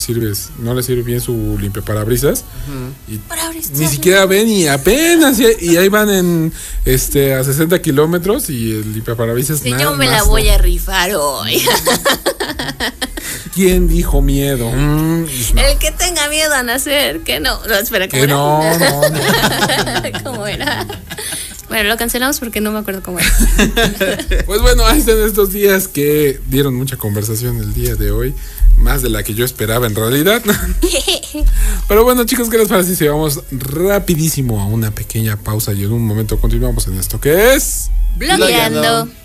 no le sirve bien su limpiaparabrisas. Y Parabrisas. ni siquiera ven y apenas y ahí van a 60 kilómetros y el limpiaparabrisas Sí, nada yo me más, la voy a rifar hoy. ¿Quién dijo miedo? No. El que tenga miedo a nacer, que no. No, espera, ¿cómo Que era? no. ¿Cómo era? Bueno, lo cancelamos porque no me acuerdo cómo era. Pues bueno, ahí están estos días que dieron mucha conversación el día de hoy. Más de la que yo esperaba en realidad. Pero bueno, chicos, ¿qué les parece si vamos rapidísimo a una pequeña pausa y en un momento continuamos en esto que es... Blogueando.